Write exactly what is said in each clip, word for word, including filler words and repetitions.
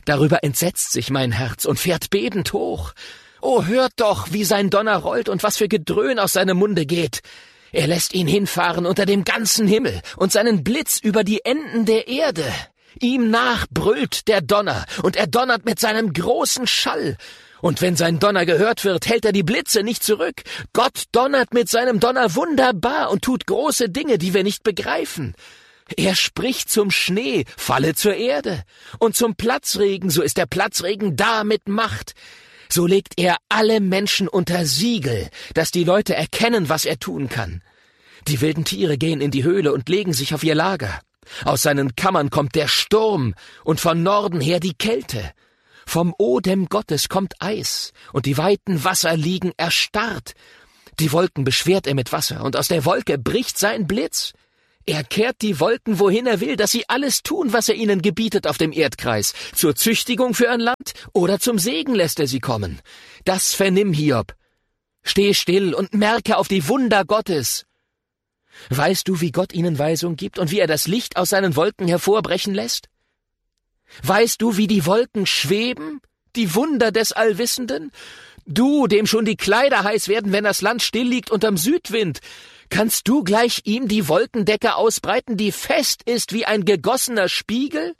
Darüber entsetzt sich mein Herz und fährt bebend hoch. Oh, hört doch, wie sein Donner rollt und was für Gedröhn aus seinem Munde geht. Er lässt ihn hinfahren unter dem ganzen Himmel und seinen Blitz über die Enden der Erde. Ihm nach brüllt der Donner, und er donnert mit seinem großen Schall. Und wenn sein Donner gehört wird, hält er die Blitze nicht zurück. Gott donnert mit seinem Donner wunderbar und tut große Dinge, die wir nicht begreifen. Er spricht zum Schnee, falle zur Erde, und zum Platzregen, so ist der Platzregen da mit Macht. So legt er alle Menschen unter Siegel, dass die Leute erkennen, was er tun kann. Die wilden Tiere gehen in die Höhle und legen sich auf ihr Lager. Aus seinen Kammern kommt der Sturm und von Norden her die Kälte. Vom Odem Gottes kommt Eis, und die weiten Wasser liegen erstarrt. Die Wolken beschwert er mit Wasser, und aus der Wolke bricht sein Blitz. Er kehrt die Wolken, wohin er will, dass sie alles tun, was er ihnen gebietet auf dem Erdkreis. Zur Züchtigung für ein Land oder zum Segen lässt er sie kommen. Das vernimm, Hiob. Steh still und merke auf die Wunder Gottes. Weißt du, wie Gott ihnen Weisung gibt und wie er das Licht aus seinen Wolken hervorbrechen lässt? Weißt du, wie die Wolken schweben, die Wunder des Allwissenden? Du, dem schon die Kleider heiß werden, wenn das Land still liegt unterm Südwind, kannst du gleich ihm die Wolkendecke ausbreiten, die fest ist wie ein gegossener Spiegel?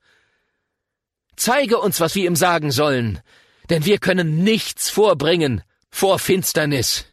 Zeige uns, was wir ihm sagen sollen, denn wir können nichts vorbringen vor Finsternis.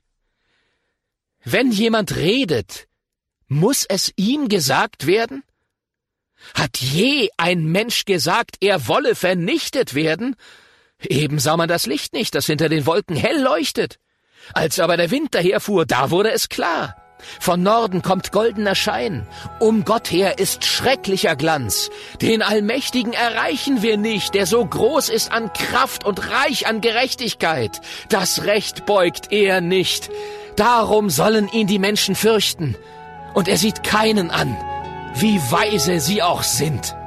Wenn jemand redet, muss es ihm gesagt werden? Hat je ein Mensch gesagt, er wolle vernichtet werden? Eben sah man das Licht nicht, das hinter den Wolken hell leuchtet. Als aber der Wind daherfuhr, da wurde es klar. Von Norden kommt goldener Schein, um Gott her ist schrecklicher Glanz. Den Allmächtigen erreichen wir nicht, der so groß ist an Kraft und reich an Gerechtigkeit. Das Recht beugt er nicht. Darum sollen ihn die Menschen fürchten. Und er sieht keinen an, wie weise sie auch sind.